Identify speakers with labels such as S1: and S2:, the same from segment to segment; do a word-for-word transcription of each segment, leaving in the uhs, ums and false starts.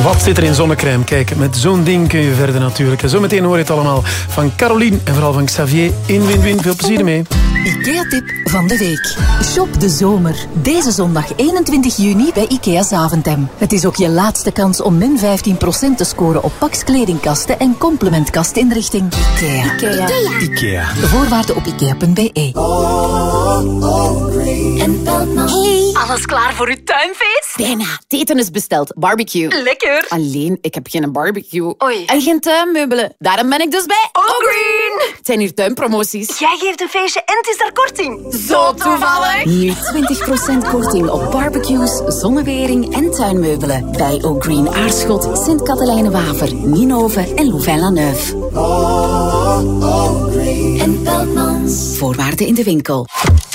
S1: Wat zit er in zonnecrème? Kijk, met zo'n ding kun je verder natuurlijk. En zometeen hoor je het allemaal van Caroline en vooral van Xavier in Win-Win. Veel plezier mee.
S2: IKEA-tip van de week. Shop de zomer. Deze zondag eenentwintig juni bij IKEA Zaventem. Het is ook je laatste kans om min vijftien procent te scoren op Pax kledingkasten en complementkastinrichting. IKEA. IKEA.
S1: IKEA.
S2: De voorwaarden op ikea punt be.
S3: En
S4: Hey, alles klaar voor uw tuinfeest?
S3: bijna. Het eten is besteld. Barbecue.
S4: Lekker.
S3: Alleen, ik heb geen barbecue.
S4: Oei.
S3: En geen tuinmeubelen. Daarom ben ik dus bij
S4: O'Green.
S3: Het zijn hier tuinpromoties.
S4: Jij geeft een feestje en het is daar korting.
S3: Zo toevallig.
S2: Nu twintig procent korting op barbecues, zonnewering en tuinmeubelen. Bij O'Green Aarschot, Sint-Katelijne-Waver, Ninove en Louvain-la-Neuve.
S3: En Belmans.
S2: Voorwaarden in de winkel.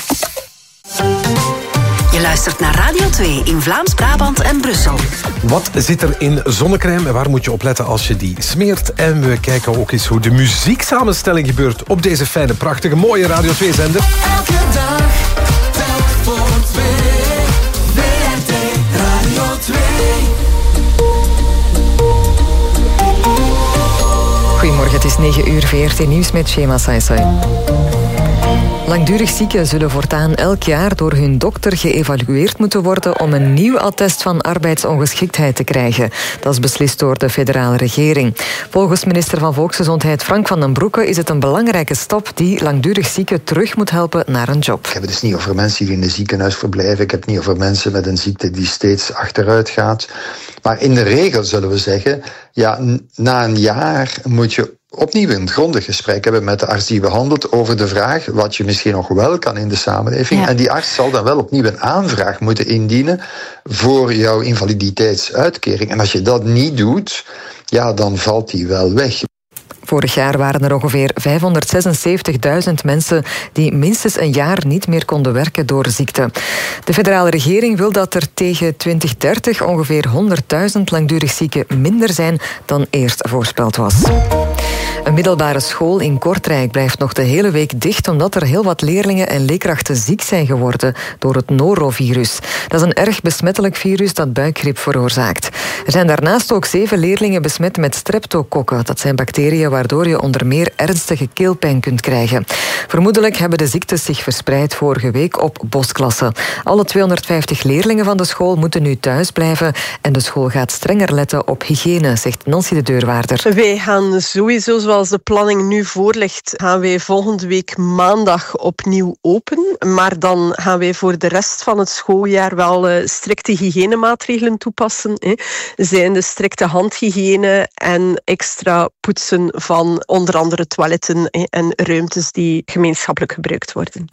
S5: Je luistert naar Radio twee in Vlaams-Brabant en Brussel.
S1: Wat zit er in zonnecrème en waar moet je op letten als je die smeert? En we kijken ook eens hoe de muzieksamenstelling gebeurt op deze fijne, prachtige, mooie Radio twee-zender.
S6: Elke dag, telk voor twee. W R T Radio twee.
S7: Goedemorgen, het is negen uur V R T Nieuws met Shema Saisai. Langdurig zieken zullen voortaan elk jaar door hun dokter geëvalueerd moeten worden om een nieuw attest van arbeidsongeschiktheid te krijgen. Dat is beslist door de federale regering. Volgens minister van Volksgezondheid Frank van den Broeke is het een belangrijke stap die langdurig zieken terug moet helpen naar een job.
S8: Ik heb het dus niet over mensen die in een ziekenhuis verblijven. Ik heb het niet over mensen met een ziekte die steeds achteruit gaat. Maar in de regel zullen we zeggen, ja, na een jaar moet je opnieuw een grondig gesprek hebben met de arts die behandelt over de vraag wat je misschien nog wel kan in de samenleving. Ja. En die arts zal dan wel opnieuw een aanvraag moeten indienen voor jouw invaliditeitsuitkering. En als je dat niet doet, ja, dan valt die wel weg.
S7: Vorig jaar waren er ongeveer vijfhonderdzesenzeventigduizend mensen die minstens een jaar niet meer konden werken door ziekte. De federale regering wil dat er tegen twintig dertig ongeveer honderdduizend langdurig zieken minder zijn dan eerst voorspeld was. Een middelbare school in Kortrijk blijft nog de hele week dicht omdat er heel wat leerlingen en leerkrachten ziek zijn geworden door het norovirus. Dat is een erg besmettelijk virus dat buikgriep veroorzaakt. Er zijn daarnaast ook zeven leerlingen besmet met streptokokken. Dat zijn bacteriën waardoor je onder meer ernstige keelpijn kunt krijgen. Vermoedelijk hebben de ziektes zich verspreid vorige week op bosklassen. Alle tweehonderdvijftig leerlingen van de school moeten nu thuis blijven en de school gaat strenger letten op hygiëne, zegt Nancy de deurwaarder.
S9: Wij gaan sowieso, zoals de planning nu voorligt, gaan wij volgende week maandag opnieuw open. Maar dan gaan wij voor de rest van het schooljaar wel uh, strikte hygiënemaatregelen toepassen. Hè. Zijn de strikte handhygiëne en extra poetsen van onder andere toiletten hè, en ruimtes die gemeenschappelijk gebruikt worden.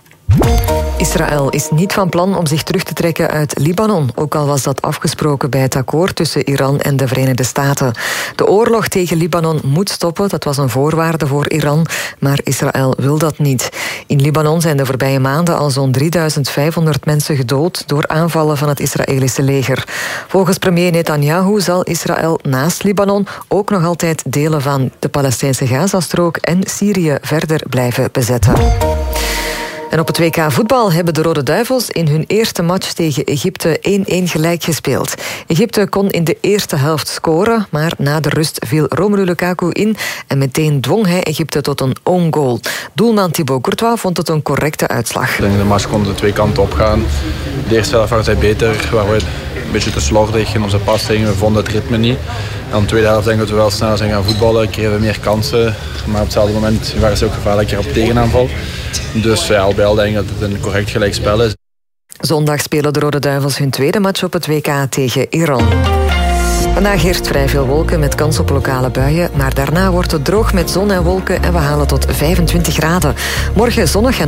S7: Israël is niet van plan om zich terug te trekken uit Libanon, ook al was dat afgesproken bij het akkoord tussen Iran en de Verenigde Staten. De oorlog tegen Libanon moet stoppen, dat was een voorwaarde voor Iran, maar Israël wil dat niet. In Libanon zijn de voorbije maanden al zo'n drieduizend vijfhonderd mensen gedood door aanvallen van het Israëlische leger. Volgens premier Netanyahu zal Israël naast Libanon ook nog altijd delen van de Palestijnse Gazastrook en Syrië verder blijven bezetten. En op het W K voetbal hebben de Rode Duivels in hun eerste match tegen Egypte één-één gelijk gespeeld. Egypte kon in de eerste helft scoren, maar na de rust viel Romelu Lukaku in en meteen dwong hij Egypte tot een own goal. Doelman Thibaut Courtois vond het een correcte uitslag.
S10: In de match konden de twee kanten opgaan. De eerste helft was hij beter, waar we een beetje te slordig in onze passing. We vonden het ritme niet. En de tweede helft denk ik dat we wel sneller zijn gaan voetballen, kregen we meer kansen. Maar op hetzelfde moment waren ze ook gevaarlijker op tegenaanval. Dus ja, al bij al denk ik dat het een correct gelijkspel is.
S7: Zondag spelen de Rode Duivels hun tweede match op het W K tegen Iran. Vandaag heerst vrij veel wolken met kans op lokale buien. Maar daarna wordt het droog met zon en wolken en we halen tot vijfentwintig graden. Morgen zonnig en